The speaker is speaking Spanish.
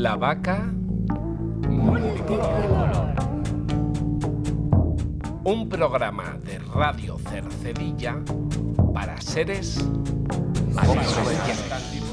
La vaca multicolor. Un programa de Radio Cercedilla para seres más